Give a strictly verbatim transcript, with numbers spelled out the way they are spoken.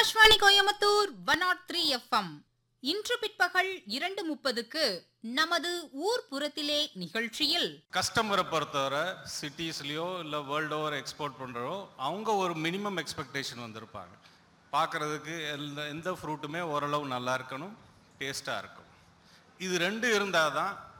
Akashvani Coimbatore one not three FM. இன்று பிற்பகல் இரண்டு முப்பதுக்கு நமது ஊர் புறத்திலே நிகழ்ச்சியில் கஸ்டமரை பொறுத்தவரை சிட்டிஸ்லயோ இல்லை வேர்ல்டு ஓவர் எக்ஸ்போர்ட் பண்ணுறோ அவங்க ஒரு மினிமம் எக்ஸ்பெக்டேஷன் வந்திருப்பாங்க. பார்க்குறதுக்கு எந்த எந்த ஃப்ரூட்டுமே ஓரளவு நல்லா இருக்கணும், டேஸ்ட்டாக இருக்கும். இது ரெண்டு இருந்தால் தான்